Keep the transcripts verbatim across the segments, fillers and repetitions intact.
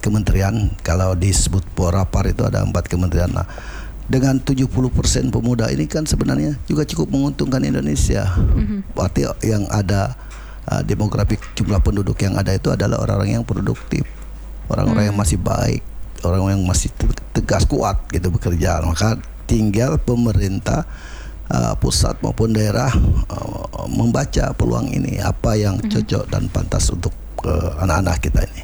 kementerian. Kalau disebut Porapar itu ada empat kementerian. Nah, dengan tujuh puluh persen pemuda ini kan sebenarnya juga cukup menguntungkan Indonesia. Mm-hmm. Berarti yang ada uh, demografi jumlah penduduk yang ada itu adalah orang-orang yang produktif, orang-orang mm. yang masih baik, orang yang masih tegas kuat gitu bekerja. Maka tinggal pemerintah uh, pusat maupun daerah uh, membaca peluang ini, apa yang mm-hmm. cocok dan pantas untuk uh, anak-anak kita ini.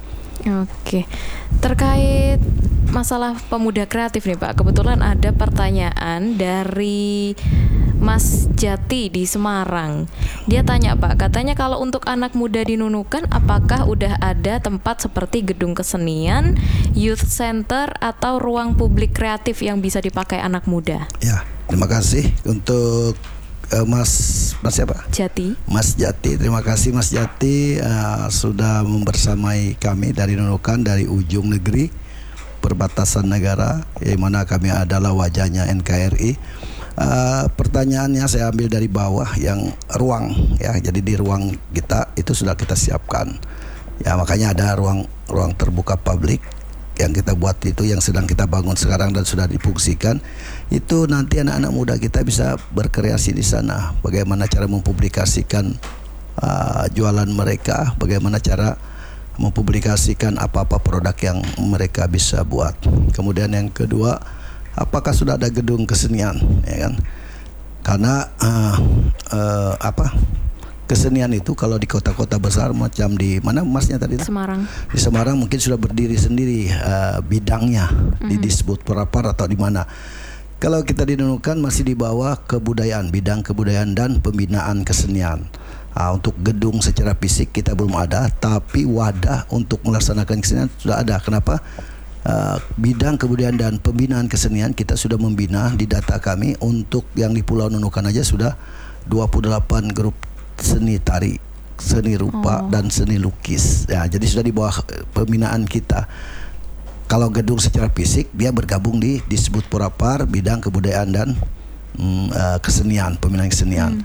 Oke, terkait masalah pemuda kreatif nih Pak, kebetulan ada pertanyaan dari Mas Jati di Semarang. Dia tanya Pak, katanya kalau untuk anak muda di Nunukan, apakah udah ada tempat seperti gedung kesenian, youth center, atau ruang publik kreatif yang bisa dipakai anak muda? Ya, terima kasih untuk Uh, Mas Mas siapa? Jati. Mas Jati, terima kasih Mas Jati uh, sudah membersamai kami dari Nunukan, dari ujung negeri perbatasan negara, yang mana kami adalah wajahnya N K R I. Uh, pertanyaannya saya ambil dari bawah yang ruang ya, jadi di ruang kita itu sudah kita siapkan ya, makanya ada ruang ruang terbuka publik yang kita buat itu, yang sedang kita bangun sekarang dan sudah difungsikan. Itu nanti anak-anak muda kita bisa berkreasi di sana. Bagaimana cara mempublikasikan uh, jualan mereka, bagaimana cara mempublikasikan apa-apa produk yang mereka bisa buat. Kemudian yang kedua, apakah sudah ada gedung kesenian, ya kan? Karena uh, uh, apa? Kesenian itu kalau di kota-kota besar macam di mana Masnya tadi? Semarang. Di Semarang mungkin sudah berdiri sendiri uh, bidangnya, mm-hmm. di disebut Porapar atau di mana. Kalau kita di Nunukan masih di bawah kebudayaan, bidang kebudayaan dan pembinaan kesenian. Uh, untuk gedung secara fisik kita belum ada, tapi wadah untuk melaksanakan kesenian sudah ada. Kenapa? Uh, bidang kebudayaan dan pembinaan kesenian kita sudah membina di data kami. Untuk yang di Pulau Nunukan aja sudah dua puluh delapan grup seni tari, seni rupa, oh. dan seni lukis. Ya, jadi sudah di bawah pembinaan kita. Kalau gedung secara fisik dia bergabung di disebut Porapar, bidang kebudayaan dan mm, uh, kesenian, pembinaan kesenian. Hmm.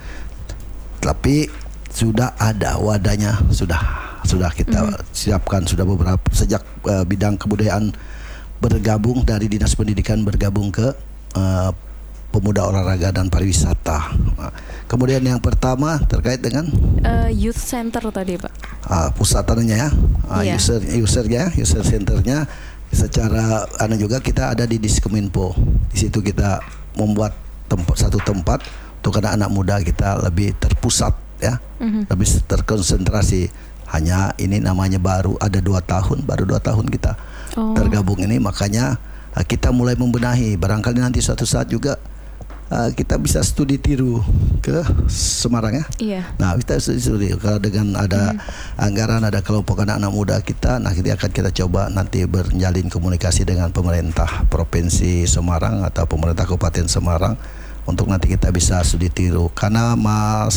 Tapi sudah ada wadahnya, sudah sudah kita hmm. siapkan sudah beberapa sejak uh, bidang kebudayaan bergabung dari Dinas Pendidikan bergabung ke uh, Pemuda Olahraga dan Pariwisata. Nah, kemudian yang pertama terkait dengan uh, youth center tadi Pak. Uh, pusatannya ya, uh, yeah. user usernya, user centernya. Secara anu juga kita ada di Diskominfo. Di situ kita membuat tempat satu tempat untuk anak-anak muda kita lebih terpusat ya, mm-hmm. lebih terkonsentrasi. Hanya ini namanya baru ada dua tahun, baru dua tahun kita oh. tergabung ini, makanya uh, kita mulai membenahi. Barangkali nanti suatu saat juga Uh, kita bisa studi tiru ke Semarang ya. Iya. Nah, kita studi kalau dengan ada hmm. anggaran, ada kelompok anak-anak muda kita, nah kita akan kita coba nanti berjalin komunikasi dengan pemerintah Provinsi Semarang atau pemerintah Kabupaten Semarang untuk nanti kita bisa studi tiru. Karena Mas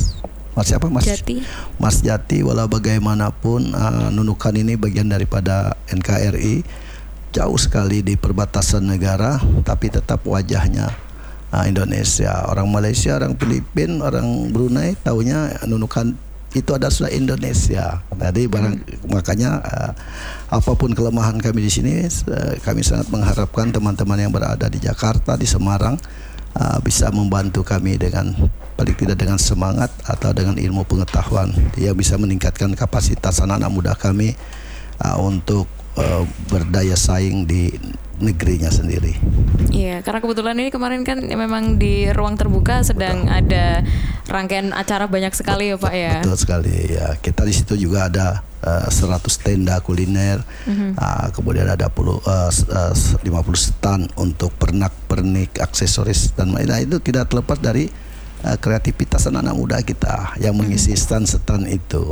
Mas siapa Mas Jati. Mas Jati walau bagaimanapun uh, Nunukan ini bagian daripada N K R I, jauh sekali di perbatasan negara, tapi tetap wajahnya Uh, Indonesia. Orang Malaysia, orang Filipina, orang Brunei taunya Nunukan itu ada sudah Indonesia. Jadi barang hmm. makanya uh, apapun kelemahan kami di sini, uh, kami sangat mengharapkan teman-teman yang berada di Jakarta, di Semarang uh, bisa membantu kami dengan paling tidak dengan semangat atau dengan ilmu pengetahuan yang bisa meningkatkan kapasitas anak-anak muda kami uh, untuk uh, berdaya saing di negerinya sendiri. Iya, karena kebetulan ini kemarin kan memang di ruang terbuka sedang betul. Ada rangkaian acara banyak sekali ya Pak ya. Betul sekali ya. Kita di situ juga ada uh, seratus tenda kuliner, mm-hmm. uh, kemudian ada puluh, uh, uh, lima puluh stand untuk pernak-pernik, aksesoris dan lain-lain. Nah, itu tidak terlepas dari uh, kreativitas anak-anak muda kita yang mengisi mm-hmm. stand-stand itu.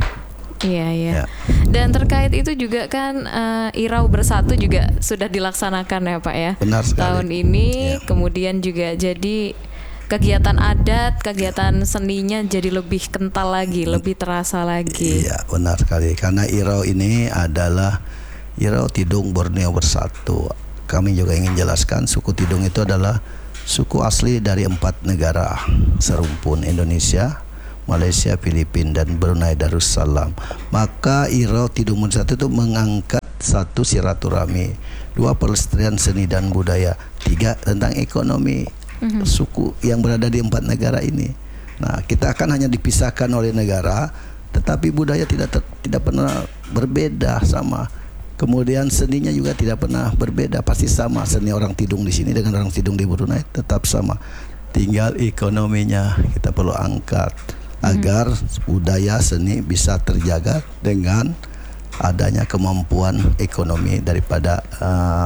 Iya, iya. Ya. Dan terkait itu juga kan uh, Irau Bersatu juga sudah dilaksanakan ya Pak ya. Benar sekali. Tahun ini ya. Kemudian juga jadi kegiatan adat, kegiatan seninya jadi lebih kental lagi, hmm. lebih terasa lagi. Iya, benar sekali. Karena Irau ini adalah Irau Tidung Borneo Bersatu. Kami juga ingin jelaskan suku Tidung itu adalah suku asli dari empat negara serumpun, Indonesia, Malaysia, Filipina dan Brunei Darussalam. Maka Irau Tidung Bersatu itu mengangkat satu silaturahmi, dua pelestarian seni dan budaya, tiga tentang ekonomi mm-hmm. suku yang berada di empat negara ini. Nah, kita akan hanya dipisahkan oleh negara, tetapi budaya tidak ter, tidak pernah berbeda sama. Kemudian seninya juga tidak pernah berbeda, pasti sama. Seni orang Tidung di sini dengan orang Tidung di Brunei tetap sama. Tinggal ekonominya kita perlu angkat agar budaya seni bisa terjaga dengan adanya kemampuan ekonomi daripada uh,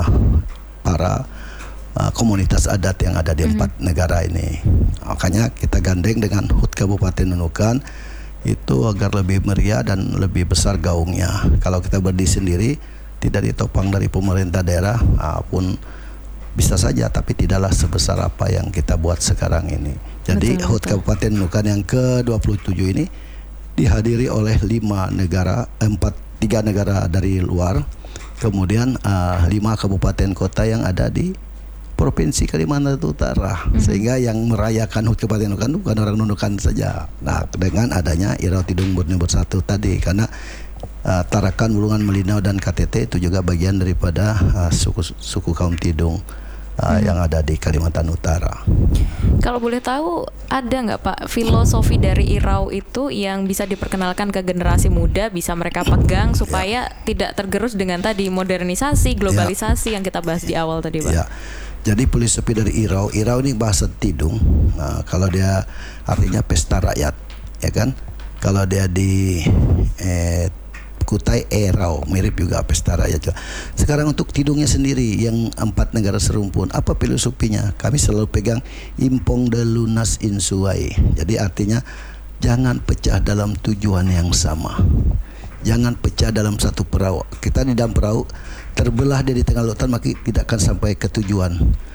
para uh, komunitas adat yang ada di empat mm-hmm. negara ini. Makanya kita gandeng dengan H U T Kabupaten Nunukan itu agar lebih meriah dan lebih besar gaungnya. Kalau kita berdiri sendiri tidak ditopang dari pemerintah daerah uh, pun bisa saja, tapi tidaklah sebesar apa yang kita buat sekarang ini. Jadi H U T Kabupaten Nunukan yang ke dua puluh tujuh ini dihadiri oleh lima negara, empat tiga negara dari luar, kemudian uh, lima kabupaten kota yang ada di Provinsi Kalimantan Utara, mm-hmm. sehingga yang merayakan H U T Kabupaten Nunukan bukan orang Nunukan saja. Nah, dengan adanya Irau Tidung Murni Bersatu tadi, karena Uh, Tarakan, Bulungan, Melinau dan K T T itu juga bagian daripada uh, suku suku kaum Tidung uh, hmm. yang ada di Kalimantan Utara. Kalau boleh tahu, ada nggak Pak filosofi dari Irau itu yang bisa diperkenalkan ke generasi muda, bisa mereka pegang supaya ya. tidak tergerus dengan tadi modernisasi, globalisasi ya. yang kita bahas di awal tadi Pak? Ya. Jadi filosofi dari Irau, Irau ini bahasa Tidung. Nah, kalau dia artinya pesta rakyat, ya kan? Kalau dia di eh, Kutai Erau, mirip juga pesta rakyat. Sekarang untuk Tidungnya sendiri yang empat negara serumpun, apa filosofinya? Kami selalu pegang impong de lunas insuai. Jadi artinya jangan pecah dalam tujuan yang sama. Jangan pecah dalam satu perahu. Kita di dalam perahu terbelah dari tengah lautan, maka tidak akan sampai ke tujuan.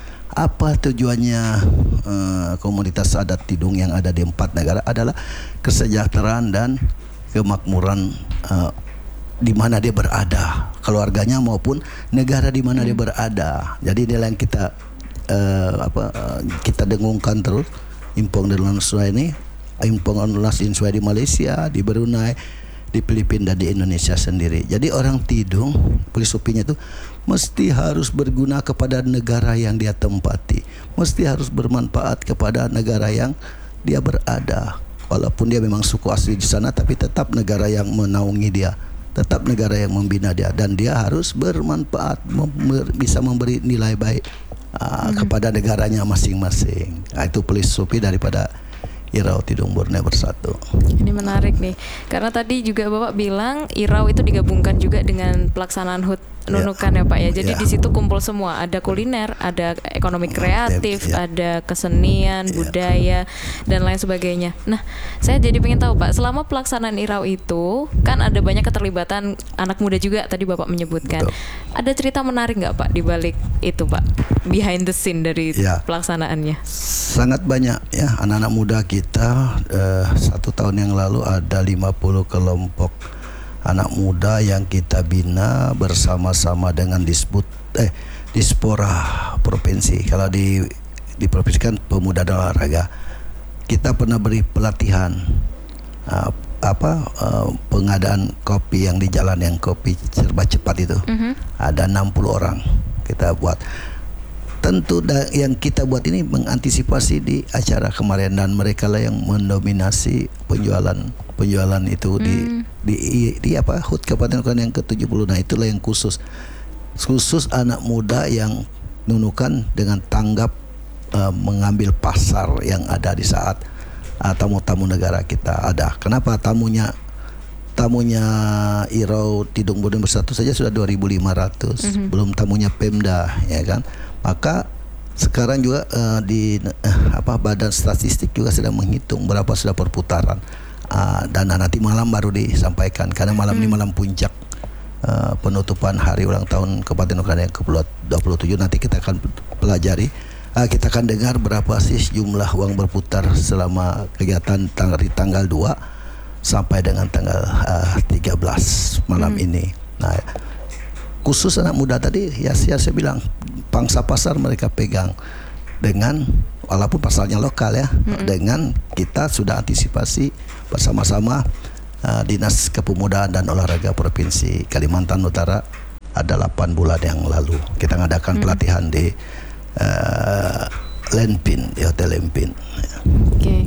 Apa tujuannya uh, komunitas adat Tidung yang ada di empat negara adalah kesejahteraan dan kemakmuran uh, di mana dia berada, keluarganya maupun negara di mana hmm. dia berada. Jadi inilah yang kita uh, apa uh, kita dengungkan terus. Impong de lunas insuai ini, impong de lunas insuai di Malaysia, di Brunei, di Filipina dan di Indonesia sendiri. Jadi orang Tidung filosofinya itu mesti harus berguna kepada negara yang dia tempati, mesti harus bermanfaat kepada negara yang dia berada. Walaupun dia memang suku asli di sana, tapi tetap negara yang menaungi dia, tetap negara yang membina dia, dan dia harus bermanfaat, mem- bisa memberi nilai baik uh, hmm. kepada negaranya masing-masing. Nah, itu filosofi daripada Irau Tidung Murni Bersatu. Ini menarik nih, karena tadi juga Bapak bilang Irau itu digabungkan juga dengan pelaksanaan H U T Nunukan ya, ya Pak ya. Jadi ya. di situ kumpul semua, ada kuliner, ada ekonomi kreatif, ya. ada kesenian, ya. budaya dan lain sebagainya. Nah, saya jadi pengen tahu Pak, selama pelaksanaan Irau itu kan ada banyak keterlibatan anak muda juga tadi Bapak menyebutkan. Betul. Ada cerita menarik nggak Pak di balik itu Pak? Behind the scene dari ya. pelaksanaannya. Sangat banyak ya, anak-anak muda kita eh, satu tahun yang lalu ada lima puluh kelompok anak muda yang kita bina bersama-sama dengan disbut eh Dispora provinsi. Kalau di di provinsi kan pemuda dan olahraga. Kita pernah beri pelatihan uh, apa uh, pengadaan kopi yang di jalan yang kopi serba cepat itu. Mm-hmm. Ada enam puluh orang kita buat. Tentu da- yang kita buat ini mengantisipasi di acara kemarin, dan mereka lah yang mendominasi penjualan penjualan itu mm. di, di di apa H U T Kabupaten Nunukan yang ke tujuh puluh. Nah, itulah yang khusus khusus anak muda yang Nunukan dengan tanggap uh, mengambil pasar yang ada di saat uh, tamu-tamu negara kita ada. Kenapa tamunya tamunya Irau Tidung Murni Bersatu saja sudah dua ribu lima ratus, mm-hmm. belum tamunya Pemda, ya kan? Maka sekarang juga uh, di uh, apa Badan Statistik juga sedang menghitung berapa sudah perputaran, uh, dan nanti malam baru disampaikan, karena malam hmm. ini malam puncak uh, penutupan hari ulang tahun Kabupaten Nunukan yang ke dua puluh tujuh. Nanti kita akan pelajari, uh, kita akan dengar berapa sih jumlah uang berputar selama kegiatan tang- dari tanggal dua sampai dengan tanggal uh, tiga belas malam hmm. ini. Nah, khusus anak muda tadi ya, ya saya bilang pangsa pasar mereka pegang dengan walaupun pasalnya lokal ya, mm-hmm. dengan kita sudah antisipasi bersama-sama uh, Dinas Kepemudaan dan Olahraga Provinsi Kalimantan Utara ada delapan bulan yang lalu. Kita ngadakan hmm. pelatihan di uh, Lenpin, di Hotel Lenpin. Oke. Okay.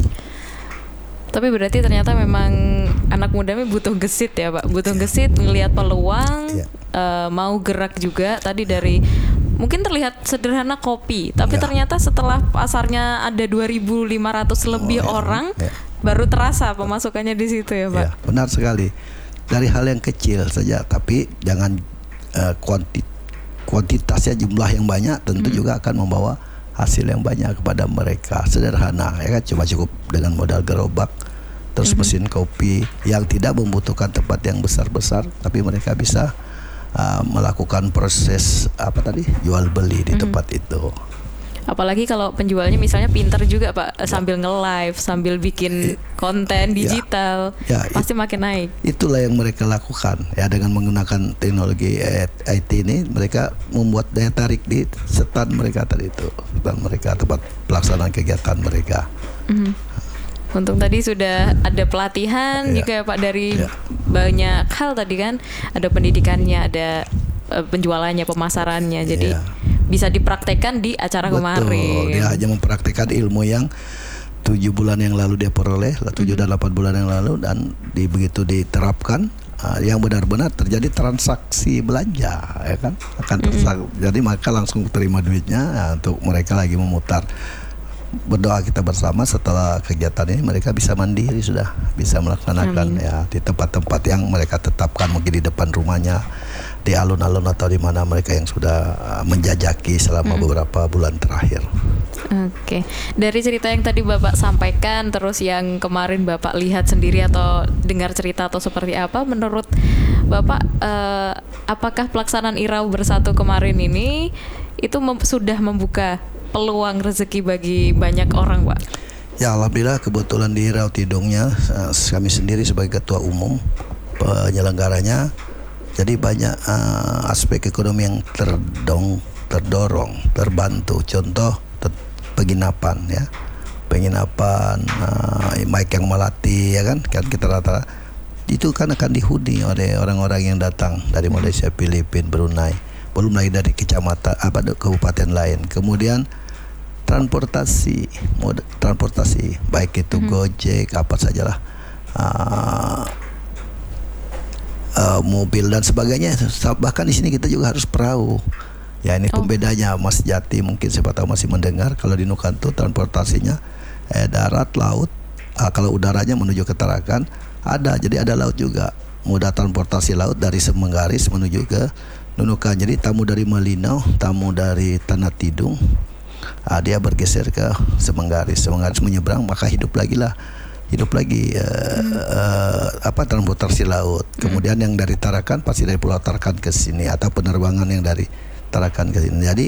Tapi berarti ternyata memang anak muda ini butuh gesit ya Pak, butuh gesit, ngelihat peluang, yeah. uh, mau gerak juga. Tadi dari mungkin terlihat sederhana kopi, tapi yeah. ternyata setelah pasarnya ada dua ribu lima ratus lebih oh, orang, yeah. baru terasa pemasukannya di situ ya Pak. Yeah, benar sekali. Dari hal yang kecil saja, tapi jangan uh, kuanti- kuantitasnya jumlah yang banyak, tentu hmm. juga akan membawa hasil yang banyak kepada mereka. Sederhana ya kan, cuma cukup dengan modal gerobak, terus mm-hmm. mesin kopi yang tidak membutuhkan tempat yang besar-besar, tapi mereka bisa uh, melakukan proses apa tadi jual beli di mm-hmm. tempat itu. Apalagi kalau penjualnya misalnya pintar juga Pak, ya. sambil nge-live, sambil bikin konten digital, ya. Ya, pasti it, makin naik. Itulah yang mereka lakukan ya, dengan menggunakan teknologi I T ini, mereka membuat daya tarik di stand mereka tadi itu, stand mereka, tempat pelaksanaan kegiatan mereka. Mm-hmm. Untung tadi sudah ada pelatihan ya. juga ya Pak, dari ya. banyak hal tadi kan, ada pendidikannya, ada uh, penjualannya, pemasarannya, jadi ya. bisa dipraktekkan di acara Betul, kemarin. Dia hanya mempraktekkan ilmu yang tujuh bulan yang lalu dia peroleh, tujuh dan delapan bulan yang lalu, dan di, begitu diterapkan, uh, yang benar-benar terjadi transaksi belanja, ya kan? Akan tersak, mm-hmm. jadi maka langsung terima duitnya ya, untuk mereka lagi memutar. Berdoa kita bersama setelah kegiatan ini mereka bisa mandiri, sudah bisa melaksanakan Amin. ya di tempat-tempat yang mereka tetapkan, mungkin di depan rumahnya, di alun-alun atau di mana mereka yang sudah menjajaki selama hmm. beberapa bulan terakhir. Oke, dari cerita yang tadi Bapak sampaikan, terus yang kemarin Bapak lihat sendiri atau dengar cerita atau seperti apa, menurut Bapak eh, apakah pelaksanaan Irau Bersatu kemarin ini itu mem- sudah membuka peluang rezeki bagi banyak orang Pak? Ya alhamdulillah, kebetulan di Irau Tidungnya kami sendiri sebagai ketua umum penyelenggaranya, jadi banyak uh, aspek ekonomi yang terdong, terdorong, terbantu. Contoh ter- penginapan ya, penginapan uh, Mike yang Melati ya kan, kan kita rata itu kan akan dihuni oleh orang-orang yang datang dari Malaysia, Filipina, Brunei, belum lagi dari kecamatan apa kabupaten lain. Kemudian transportasi, mode transportasi baik itu mm-hmm. Gojek apa sajalah, uh, uh, mobil dan sebagainya. Bahkan di sini kita juga harus perahu. Ya ini oh. pembedanya Mas Jati, mungkin siapa tahu masih mendengar. Kalau di Nukantu transportasinya eh, darat, laut. Uh, kalau udaranya menuju ke Tarakan ada, jadi ada laut juga. Moda transportasi laut dari Semenggaris menuju ke Nunukan. Jadi tamu dari Melinau, tamu dari Tanah Tidung, uh, dia bergeser ke Semenggaris. Semenggaris menyeberang, maka hidup lagi lah, hidup lagi uh, hmm. uh, apa transportasi laut. Kemudian hmm. yang dari Tarakan pasti dari Pulau Tarakan ke sini, atau penerbangan yang dari Tarakan ke sini. Jadi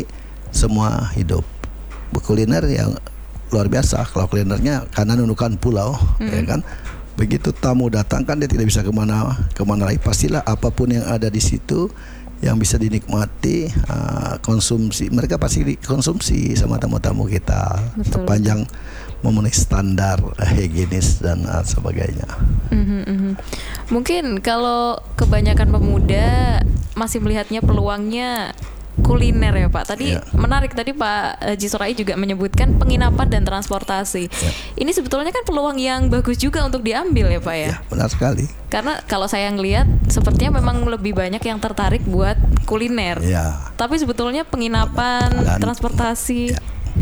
semua hidup. Kuliner yang luar biasa. Kalau kulinernya karena Nunukan pulau, hmm. ya kan. Begitu tamu datang kan dia tidak bisa kemana kemana lagi, pastilah apapun yang ada di situ yang bisa dinikmati, uh, konsumsi, mereka pasti dikonsumsi sama tamu-tamu kita. Betul. Sepanjang memenuhi standar higienis dan uh, sebagainya. Mm-hmm, mm-hmm. Mungkin kalau kebanyakan pemuda masih melihatnya peluangnya kuliner ya Pak. Tadi ya. Menarik tadi Pak Jisurai juga menyebutkan penginapan dan transportasi. Ya. Ini sebetulnya kan peluang yang bagus juga untuk diambil ya Pak ya. Ya, benar sekali. Karena kalau saya ngelihat sepertinya memang lebih banyak yang tertarik buat kuliner. Ya. Tapi sebetulnya penginapan, dan, transportasi ya.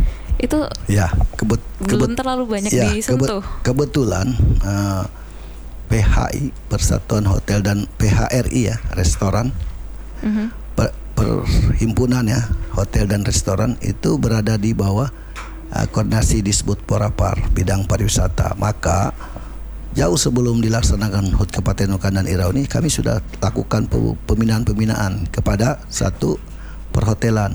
itu ya, kebet, belum kebet, terlalu banyak ya, disentuh. Kebet, kebetulan uh, P H I Persatuan Hotel dan P H R I ya, restoran. Uh-huh. Perhimpunan ya hotel dan restoran itu berada di bawah uh, koordinasi Disbud Porapar bidang pariwisata. Maka jauh sebelum dilaksanakan H U T Kabupaten Nunukan dan Irau ini, kami sudah lakukan pembinaan-pembinaan kepada satu perhotelan,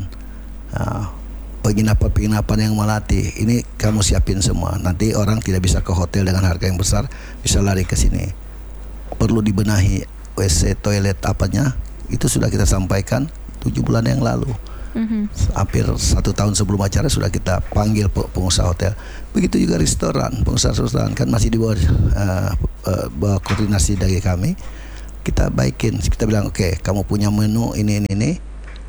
uh, penginapan-penginapan yang melatih. Ini kamu siapin semua, nanti orang tidak bisa ke hotel dengan harga yang besar, bisa lari ke sini. Perlu dibenahi W C, toilet, apanya, itu sudah kita sampaikan tujuh bulan yang lalu. Mm-hmm. Hampir satu tahun sebelum acara sudah kita panggil pengusaha hotel. Begitu juga restoran, pengusaha restoran kan masih di bawah, uh, uh, bawah koordinasi dari kami. kita baikin, kita bilang oke, okay, kamu punya menu ini ini ini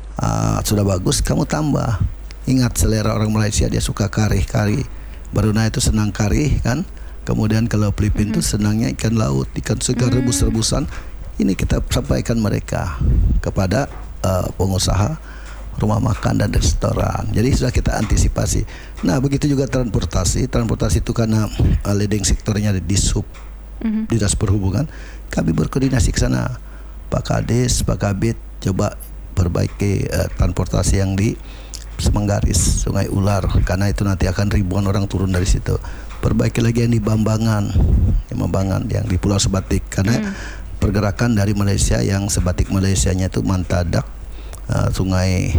uh, sudah bagus, kamu tambah. Ingat selera orang Malaysia, dia suka kari kari. Brunei itu senang kari kan. Kemudian kalau Filipina itu mm-hmm. senangnya ikan laut, ikan segar mm. rebus-rebusan. Ini kita sampaikan mereka kepada uh, pengusaha rumah makan dan restoran. Jadi sudah kita antisipasi. Nah begitu juga transportasi. Transportasi itu karena uh, leading sektornya di Sub mm-hmm. Dinas Perhubungan. Kami berkoordinasi ke sana, Pak Kades, Pak Kabit, coba perbaiki uh, transportasi yang di Semanggaris, Sungai Ular, karena itu nanti akan ribuan orang turun dari situ. Perbaiki lagi yang di Bambangan, di Bambangan yang di Pulau Sebatik, karena hmm. pergerakan dari Malaysia yang Sebatik Malaysianya itu Mantadak, uh, Sungai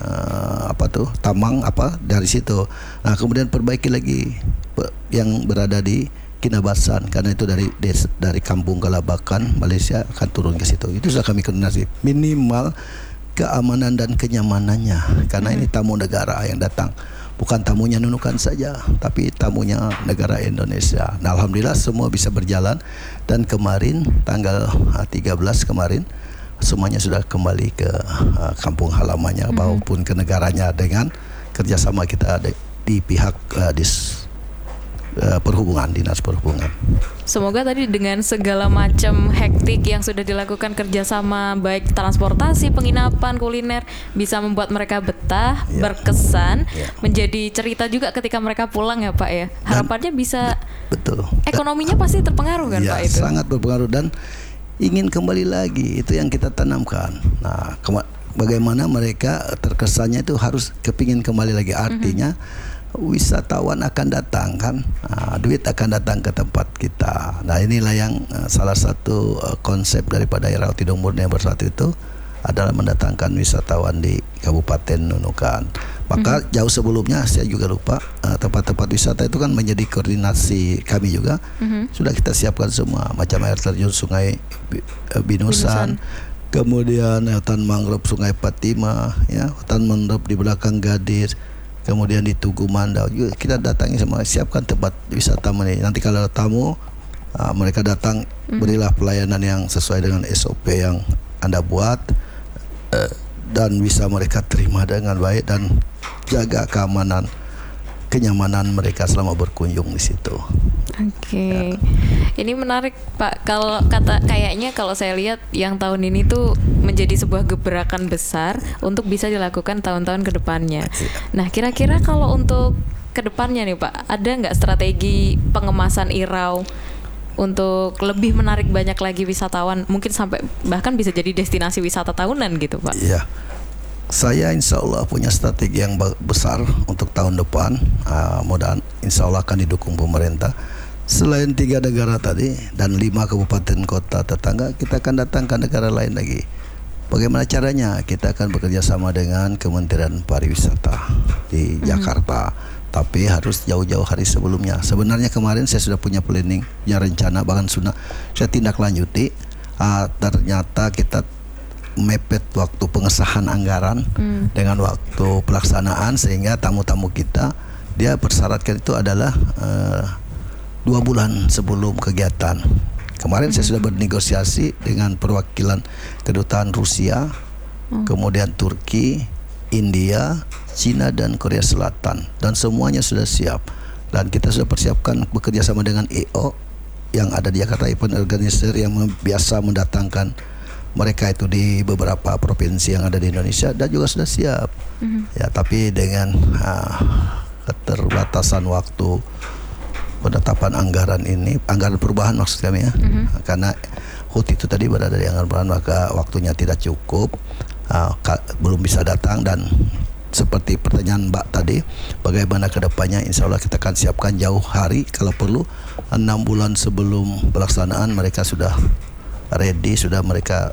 uh, apa tuh Tamang apa dari situ. Nah kemudian perbaiki lagi yang berada di Kinabasan, karena itu dari des, dari Kampung Kalabakan Malaysia akan turun ke situ. Itu sudah kami koordinasi minimal keamanan dan kenyamanannya, karena ini tamu negara yang datang, bukan tamunya Nunukan saja, tapi tamunya negara Indonesia. Nah, alhamdulillah semua bisa berjalan, dan kemarin tanggal tiga belas kemarin semuanya sudah kembali ke uh, kampung halamannya mm-hmm. maupun ke negaranya dengan kerjasama kita di, di pihak uh, dis Uh, perhubungan, dinas perhubungan. Semoga tadi dengan segala macam hektik yang sudah dilakukan kerjasama baik transportasi, penginapan, kuliner bisa membuat mereka betah, yeah. berkesan, yeah. menjadi cerita juga ketika mereka pulang ya Pak ya. Harapannya dan, bisa betul. Ekonominya pasti terpengaruh kan yeah, Pak itu. Sangat berpengaruh dan ingin kembali lagi, itu yang kita tanamkan. Nah, kema- bagaimana mereka terkesannya itu harus kepingin kembali lagi, artinya mm-hmm. wisatawan akan datang kan, nah, duit akan datang ke tempat kita. Nah inilah yang uh, salah satu uh, konsep daripada Era Tidung Murni yang bersatu itu adalah mendatangkan wisatawan di Kabupaten Nunukan. Maka mm-hmm. jauh sebelumnya saya juga lupa uh, tempat-tempat wisata itu kan menjadi koordinasi kami juga. Mm-hmm. Sudah kita siapkan semua, macam air terjun Sungai uh, Binusan, Binusan. Kemudian hutan mangrove Sungai Fatima, ya, hutan mangrove di belakang Gadis. Kemudian di Tugu Mandau juga kita datangi semua, siapkan tempat wisata ini. Nanti kalau tamu uh, mereka datang, mm. berilah pelayanan yang sesuai dengan S O P yang Anda buat uh, dan bisa mereka terima dengan baik dan jaga keamanan, kenyamanan mereka selama berkunjung di situ. Oke, okay. ya. Ini menarik Pak. Kalau kata kayaknya kalau saya lihat yang tahun ini tuh menjadi sebuah gebrakan besar untuk bisa dilakukan tahun-tahun ke depannya. Ya. Nah, kira-kira kalau untuk ke depannya nih Pak, ada nggak strategi pengemasan Irau untuk lebih menarik banyak lagi wisatawan, mungkin sampai bahkan bisa jadi destinasi wisata tahunan gitu Pak? Iya. Saya insya Allah punya strategi yang besar untuk tahun depan. Uh, mudah insya Allah akan didukung pemerintah. Selain tiga negara tadi dan lima kabupaten kota tetangga, kita akan datangkan negara lain lagi. Bagaimana caranya? Kita akan bekerja sama dengan Kementerian Pariwisata di mm-hmm. Jakarta. Tapi harus jauh-jauh hari sebelumnya. Sebenarnya kemarin saya sudah punya planning, punya rencana, bahkan sudah saya tindak lanjuti. Uh, ternyata kita mepet waktu pengesahan anggaran mm. dengan waktu pelaksanaan, sehingga tamu-tamu kita dia persyaratkan itu adalah uh, dua bulan sebelum kegiatan. Kemarin mm. saya sudah bernegosiasi dengan perwakilan kedutaan Rusia, mm. kemudian Turki, India, Cina dan Korea Selatan, dan semuanya sudah siap. Dan kita sudah persiapkan bekerja sama dengan E O yang ada di Jakarta, Event Organizer yang biasa mendatangkan mereka itu di beberapa provinsi yang ada di Indonesia, dan juga sudah siap. Mm-hmm. Ya, tapi dengan uh, keterbatasan waktu penetapan anggaran ini, anggaran perubahan maksud kami ya, mm-hmm. karena H U T itu tadi berada di anggaran perubahan, maka waktunya tidak cukup, uh, ka- belum bisa datang. Dan seperti pertanyaan Mbak tadi, bagaimana kedepannya, insya Allah kita akan siapkan jauh hari, kalau perlu enam bulan sebelum pelaksanaan mereka sudah ready, sudah mereka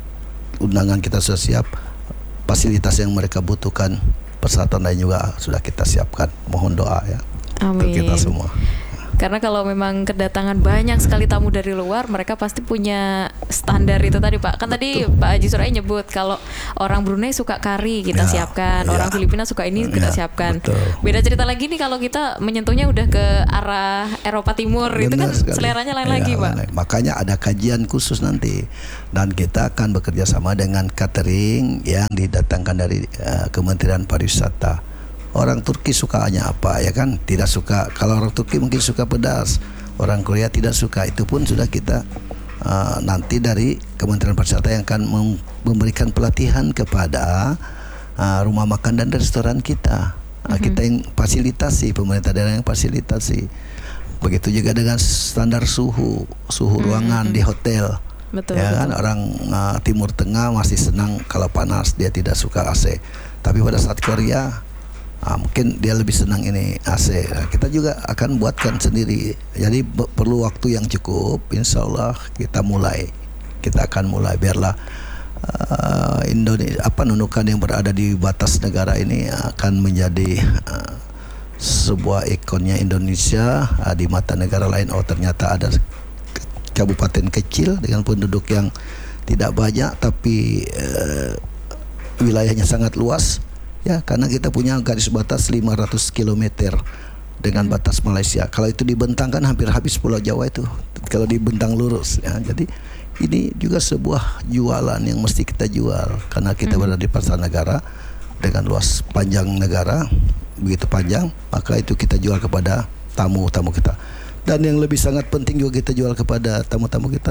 undangan kita sudah siap, fasilitas yang mereka butuhkan, persyaratan lain juga sudah kita siapkan. Mohon doa ya. Amin. Untuk kita semua. Karena kalau memang kedatangan banyak sekali tamu dari luar, mereka pasti punya standar itu tadi Pak. Kan tadi Pak Haji Suraya nyebut kalau orang Brunei suka kari, kita Ya, siapkan. ya. Orang Filipina suka ini, kita Ya, siapkan. betul. Beda cerita lagi nih kalau kita menyentuhnya udah ke arah Eropa Timur, itu kan Benar sekali. seleranya lain Ya, lagi Pak. lain. Makanya ada kajian khusus nanti, dan kita akan bekerja sama dengan catering yang didatangkan dari uh, Kementerian Pariwisata. Orang Turki sukanya apa ya kan? Tidak suka. Kalau orang Turki mungkin suka pedas, orang Korea tidak suka. Itu pun sudah kita uh, nanti dari Kementerian Pariwisata yang akan mem- memberikan pelatihan kepada uh, rumah makan dan restoran kita. Uh, Mhm. Kita yang fasilitasi, pemerintah daerah yang fasilitasi. Begitu juga dengan standar suhu, suhu Mhm. ruangan di hotel. Betul, Ya betul. kan, orang uh, Timur Tengah masih senang kalau panas, dia tidak suka A C. Tapi pada saat Korea, uh, mungkin dia lebih senang ini A C. Nah, kita juga akan buatkan sendiri. Jadi be- perlu waktu yang cukup. Insya Allah kita mulai, kita akan mulai. Biarlah uh, Indonesia, apa nunukan yang berada di batas negara ini akan menjadi uh, sebuah ikonnya Indonesia uh, di mata negara lain. Oh, ternyata ada kabupaten kecil dengan penduduk yang tidak banyak tapi eh, wilayahnya sangat luas ya, karena kita punya garis batas lima ratus kilometer dengan batas Malaysia. Kalau itu dibentangkan hampir habis Pulau Jawa itu kalau dibentang lurus ya. Jadi ini juga sebuah jualan yang mesti kita jual karena kita berada di pasar negara dengan luas panjang negara begitu panjang, maka itu kita jual kepada tamu-tamu kita. Dan yang lebih sangat penting juga kita jual kepada tamu-tamu kita,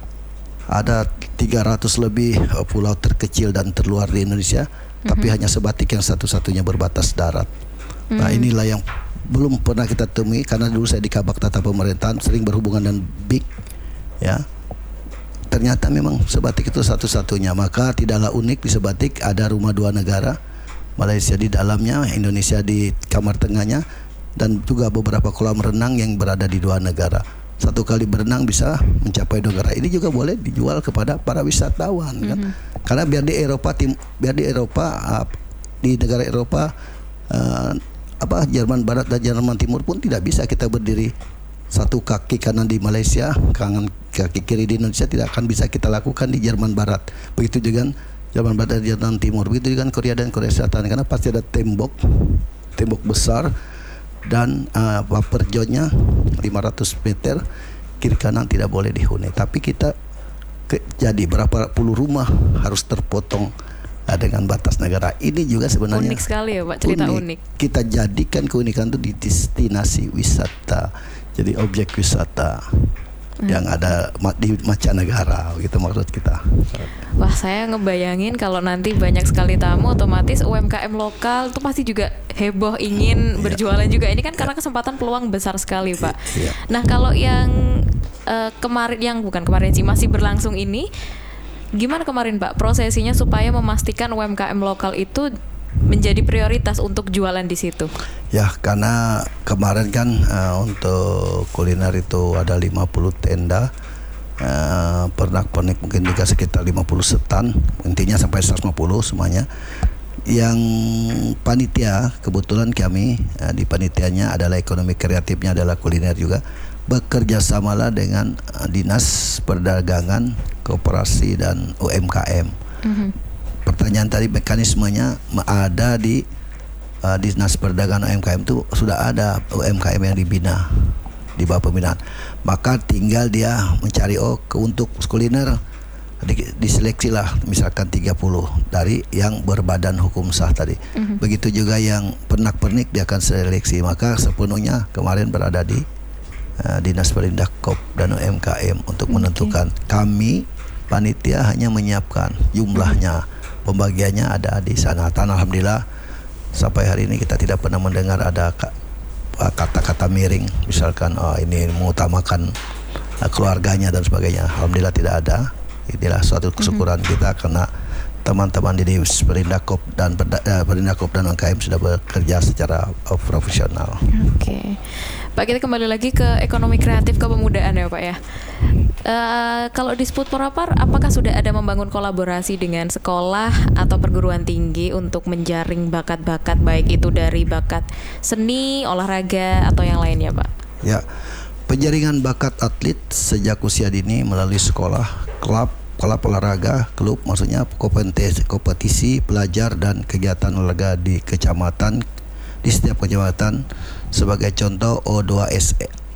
ada tiga ratus lebih pulau terkecil dan terluar di Indonesia, mm-hmm. tapi hanya Sebatik yang satu-satunya berbatas darat. Mm-hmm. Nah, inilah yang belum pernah kita temui, karena dulu saya di Kabak Tata Pemerintahan sering berhubungan dengan B I K ya. Ternyata memang Sebatik itu satu-satunya, maka tidaklah unik di Sebatik ada rumah dua negara, Malaysia di dalamnya, Indonesia di kamar tengahnya, dan juga beberapa kolam renang yang berada di dua negara. Satu kali berenang bisa mencapai dua negara. Ini juga boleh dijual kepada para wisatawan, mm-hmm. kan? Karena biar di Eropa, tim, biar di Eropa, uh, di negara Eropa, uh, apa Jerman Barat dan Jerman Timur pun tidak bisa kita berdiri satu kaki kanan di Malaysia, kanan kaki kiri di Indonesia, tidak akan bisa kita lakukan di Jerman Barat. Begitu juga Jerman Barat dan Jerman Timur. Begitu juga Korea dan Korea Selatan, karena pasti ada tembok, tembok besar. Dan uh, buffer zone-nya lima ratus meter, kiri kanan tidak boleh dihuni. Tapi kita ke, jadi berapa puluh rumah harus terpotong uh, dengan batas negara. Ini juga sebenarnya unik sekali ya Pak, cerita unik, unik. Kita jadikan keunikan itu di destinasi wisata, jadi objek wisata hmm. yang ada di mancanegara, gitu maksud kita. Wah, saya ngebayangin kalau nanti banyak sekali tamu, otomatis U M K M lokal tuh pasti juga heboh ingin berjualan juga. Ini kan karena kesempatan peluang besar sekali Pak. Nah, kalau yang uh, kemarin, yang bukan kemarin sih, masih berlangsung ini, gimana kemarin Pak prosesinya supaya memastikan U M K M lokal itu menjadi prioritas untuk jualan di situ? Ya, karena kemarin kan uh, untuk kuliner itu ada lima puluh tenda, uh, pernak-pernik mungkin juga sekitar lima puluh setan, intinya sampai seratus lima puluh semuanya. Yang panitia, kebetulan kami uh, di panitianya adalah ekonomi kreatifnya adalah kuliner juga, bekerja samalah dengan uh, Dinas Perdagangan, Koperasi dan U M K M. Mm-hmm. Pertanyaan tadi mekanismenya ada di uh, Dinas Perdagangan U M K M itu sudah ada U M K M yang dibina di bawah pembinaan. Maka tinggal dia mencari oh ke untuk kuliner di, diseleksi lah misalkan tiga puluh dari yang berbadan hukum sah tadi. Mm-hmm. Begitu juga yang pernak-pernik dia akan seleksi. Maka sepenuhnya kemarin berada di uh, Dinas Perindakop dan U M K M untuk menentukan. Okay. Kami panitia hanya menyiapkan jumlahnya. Mm-hmm. Pembagiannya ada di sana. Dan alhamdulillah sampai hari ini kita tidak pernah mendengar ada kata-kata miring, misalkan oh ini mengutamakan keluarganya dan sebagainya. Alhamdulillah tidak ada. Inilah suatu kesyukuran mm-hmm. kita karena teman-teman di Perindakop dan Perindakop dan U M K M sudah bekerja secara uh, profesional. Oke, okay. Pak, kita kembali lagi ke ekonomi kreatif kepemudaan ya Pak ya. Uh, kalau di Sput Porapar, apakah sudah ada membangun kolaborasi dengan sekolah atau perguruan tinggi untuk menjaring bakat-bakat, baik itu dari bakat seni, olahraga atau yang lainnya Pak? Ya, penjaringan bakat atlet sejak usia dini melalui sekolah, klub, klub olahraga, klub maksudnya kompetisi, kompetisi pelajar dan kegiatan olahraga di kecamatan, di setiap kecamatan. Sebagai contoh O dua S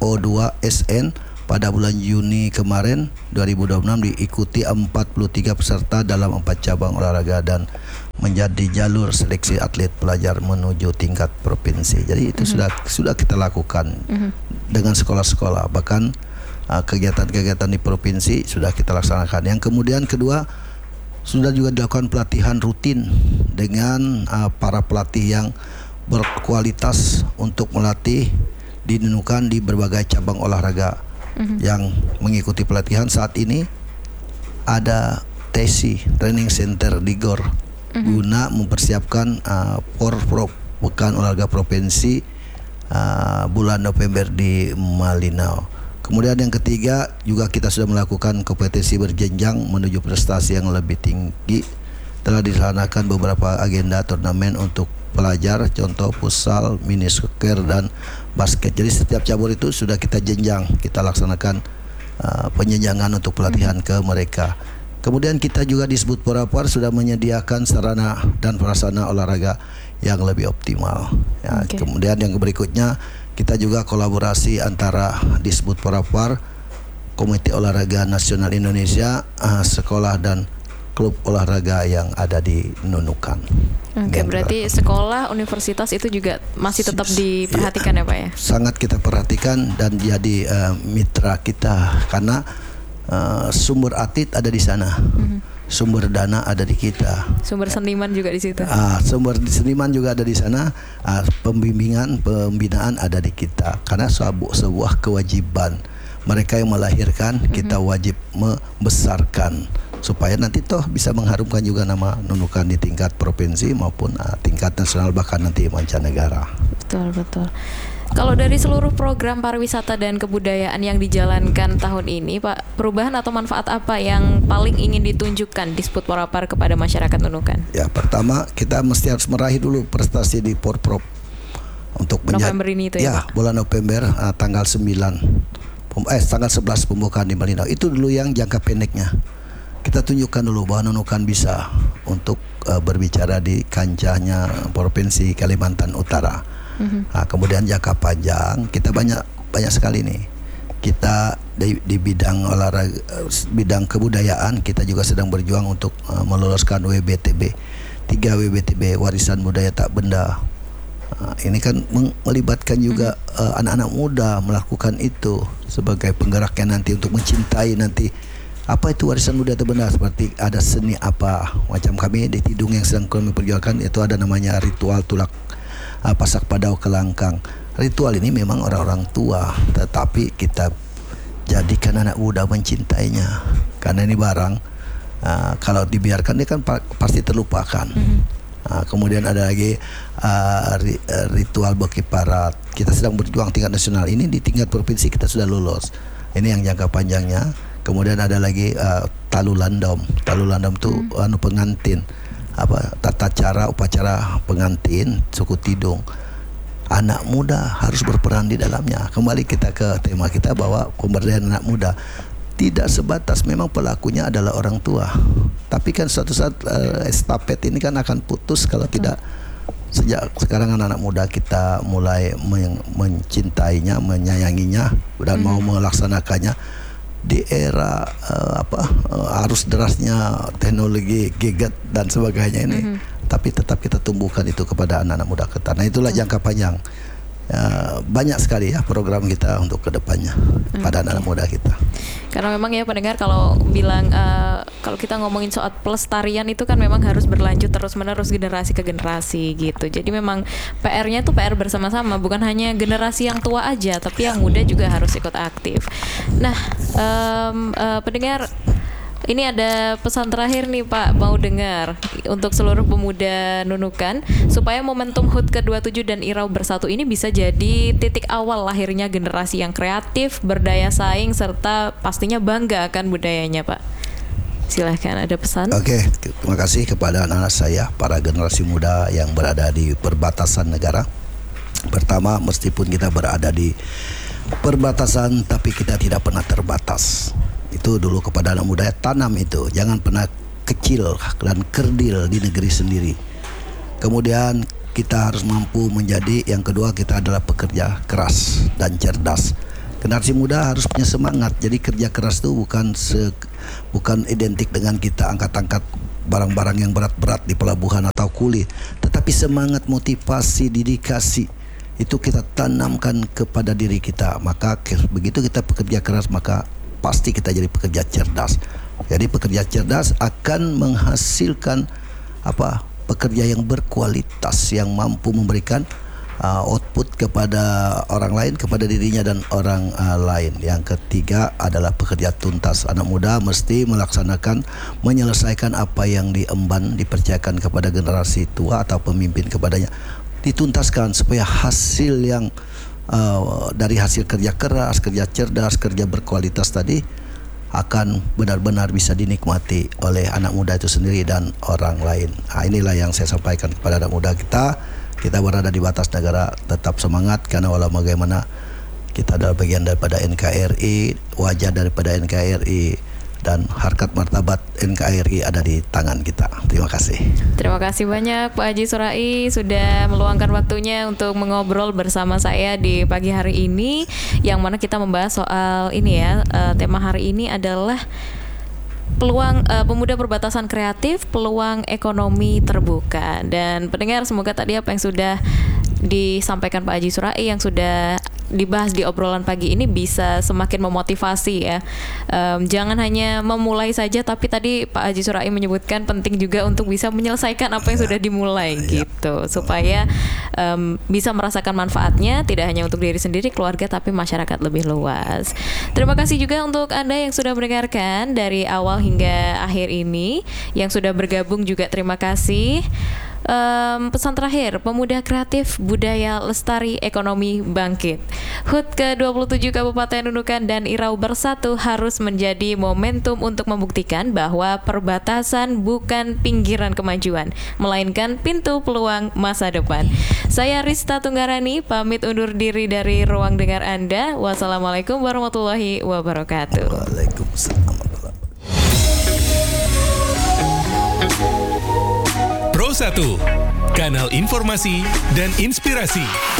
N pada bulan Juni kemarin dua ribu dua puluh enam diikuti empat puluh tiga peserta dalam empat cabang olahraga dan menjadi jalur seleksi atlet pelajar menuju tingkat provinsi. Jadi itu mm-hmm. sudah sudah kita lakukan mm-hmm. dengan sekolah-sekolah, bahkan uh, kegiatan-kegiatan di provinsi sudah kita laksanakan. Yang kemudian kedua, sudah juga dilakukan pelatihan rutin dengan uh, para pelatih yang berkualitas untuk melatih di Nunukan di berbagai cabang olahraga. Mm-hmm. Yang mengikuti pelatihan saat ini ada T E S I Training Center di Gor mm-hmm. guna mempersiapkan uh, Por Pro Pekan Olahraga Provinsi uh, bulan November di Malinau. Kemudian yang ketiga, juga kita sudah melakukan kompetisi berjenjang menuju prestasi yang lebih tinggi. Telah dilaksanakan beberapa agenda turnamen untuk pelajar, contoh futsal, mini soccer dan basket. Jadi setiap cabur itu sudah kita jenjang, kita laksanakan uh, penjenjangan untuk pelatihan hmm. ke mereka. Kemudian kita juga di Disbud Porapar sudah menyediakan sarana dan prasarana olahraga yang lebih optimal. Ya, okay. Kemudian yang berikutnya, kita juga kolaborasi antara Disbud Porapar, Komite Olahraga Nasional Indonesia, uh, sekolah dan klub olahraga yang ada di Nunukan. Oke, berarti sekolah, universitas itu juga masih tetap diperhatikan ya, ya Pak ya? Sangat kita perhatikan dan jadi uh, mitra kita karena uh, sumber atlet ada di sana, mm-hmm. sumber dana ada di kita, sumber seniman juga di situ. Uh, sumber seniman juga ada di sana, uh, pembimbingan, pembinaan ada di kita karena sebuah, sebuah kewajiban mereka yang melahirkan, mm-hmm. kita wajib membesarkan supaya nanti toh bisa mengharumkan juga nama Nunukan di tingkat provinsi maupun uh, tingkat nasional bahkan nanti mancanegara. Betul, betul. Kalau dari seluruh program pariwisata dan kebudayaan yang dijalankan tahun ini, Pak, perubahan atau manfaat apa yang paling ingin ditunjukkan Disbud Porapar kepada masyarakat Nunukan? Ya, pertama kita mesti harus meraih dulu prestasi di Porprov untuk November ini itu ya, ya Pak? Bulan November uh, tanggal sembilan eh tanggal sebelas pembukaan di Malinau. Itu dulu yang jangka pendeknya. Kita tunjukkan dulu bahwa Nunukan bisa untuk uh, berbicara di kancahnya Provinsi Kalimantan Utara. Mm-hmm. Nah, kemudian jangka panjang kita banyak banyak sekali nih. Kita di, di bidang olahraga, bidang kebudayaan kita juga sedang berjuang untuk uh, meloloskan W B T B, tiga W B T B warisan budaya tak benda. Uh, ini kan melibatkan juga mm-hmm. uh, anak-anak muda melakukan itu sebagai penggeraknya nanti untuk mencintai nanti. Apa itu warisan budaya tak benda? Seperti ada seni apa macam kami di Tidung yang sedang kami perjuangkan, itu ada namanya ritual tulak uh, pasak padau kelangkang. Ritual ini memang orang-orang tua, tetapi kita jadikan anak muda mencintainya karena ini barang uh, kalau dibiarkan dia kan pa- pasti terlupakan. Mm-hmm. uh, kemudian ada lagi uh, ri- uh, ritual bekiparat. Kita sedang berjuang tingkat nasional, ini di tingkat provinsi kita sudah lulus. Ini yang jangka panjangnya. Kemudian ada lagi uh, talu landom. Talu landom itu hmm. anu pengantin, apa tata cara upacara pengantin suku Tidung. Anak muda harus berperan di dalamnya. Kembali kita ke tema kita bahwa pemberdayaan anak muda tidak sebatas memang pelakunya adalah orang tua. Tapi kan suatu saat uh, estafet ini kan akan putus kalau hmm. tidak sejak sekarang anak-anak muda kita mulai men- mencintainya, menyayanginya dan hmm. mau melaksanakannya. Di era uh, apa uh, arus derasnya teknologi gadget dan sebagainya ini, mm-hmm. tapi tetap kita tumbuhkan itu kepada anak-anak muda kita. Nah itulah mm-hmm. jangka panjang. Uh, banyak sekali ya program kita untuk kedepannya hmm. pada anak-anak muda kita. Karena memang ya pendengar kalau bilang uh, kalau kita ngomongin soal pelestarian itu kan memang harus berlanjut terus menerus generasi ke generasi gitu. Jadi memang P R-nya tuh P R bersama-sama, bukan hanya generasi yang tua aja, tapi yang muda juga harus ikut aktif. Nah um, uh, pendengar, ini ada pesan terakhir nih Pak, mau dengar untuk seluruh pemuda Nunukan supaya momentum H U T ke dua puluh tujuh dan I R A U Bersatu ini bisa jadi titik awal lahirnya generasi yang kreatif, berdaya saing, serta pastinya bangga akan budayanya Pak. Silahkan, ada pesan. Oke, terima kasih kepada anak-anak saya, para generasi muda yang berada di perbatasan negara. Pertama, meskipun kita berada di perbatasan tapi kita tidak pernah terbatas. Itu dulu kepada anak muda, tanam itu. Jangan pernah kecil dan kerdil di negeri sendiri. Kemudian kita harus mampu menjadi, yang kedua kita adalah pekerja keras dan cerdas. Generasi muda harus punya semangat. Jadi kerja keras itu bukan se, bukan identik dengan kita angkat-angkat barang-barang yang berat-berat di pelabuhan atau kuli, tetapi semangat, motivasi, dedikasi itu kita tanamkan kepada diri kita. Maka begitu kita pekerja keras, maka pasti kita jadi pekerja cerdas. Jadi pekerja cerdas akan menghasilkan apa? Pekerja yang berkualitas, yang mampu memberikan uh, output kepada orang lain, kepada dirinya dan orang uh, lain. Yang ketiga adalah pekerja tuntas. Anak muda mesti melaksanakan, menyelesaikan apa yang diemban, dipercayakan kepada generasi tua atau pemimpin kepadanya, dituntaskan supaya hasil yang uh, dari hasil kerja keras, kerja cerdas, kerja berkualitas tadi akan benar-benar bisa dinikmati oleh anak muda itu sendiri dan orang lain. Nah, inilah yang saya sampaikan kepada anak muda kita. Kita berada di batas negara, tetap semangat, karena walau bagaimana kita adalah bagian daripada N K R I, wajah daripada N K R I, dan harkat martabat N K R I ada di tangan kita. Terima kasih. Terima kasih banyak Pak Haji Surai sudah meluangkan waktunya untuk mengobrol bersama saya di pagi hari ini, yang mana kita membahas soal ini ya, uh, tema hari ini adalah peluang uh, pemuda perbatasan kreatif, peluang ekonomi terbuka. Dan pendengar, semoga tadi apa yang sudah disampaikan Pak Haji Surai, yang sudah dibahas di obrolan pagi ini bisa semakin memotivasi ya. Um, jangan hanya memulai saja, tapi tadi Pak Haji Surai menyebutkan penting juga untuk bisa menyelesaikan apa yang sudah dimulai gitu, supaya um, bisa merasakan manfaatnya tidak hanya untuk diri sendiri, keluarga, tapi masyarakat lebih luas. Terima kasih juga untuk Anda yang sudah mendengarkan dari awal hingga akhir ini, yang sudah bergabung juga terima kasih. Um, pesan terakhir, pemuda kreatif, budaya lestari, ekonomi bangkit. H U T ke dua puluh tujuh Kabupaten Nunukan dan Irau bersatu harus menjadi momentum untuk membuktikan bahwa perbatasan bukan pinggiran kemajuan, melainkan pintu peluang masa depan. Saya Rista Tunggarani, pamit undur diri dari ruang dengar Anda. Wassalamualaikum warahmatullahi wabarakatuh. Waalaikumsalam. Pro satu, kanal informasi dan inspirasi.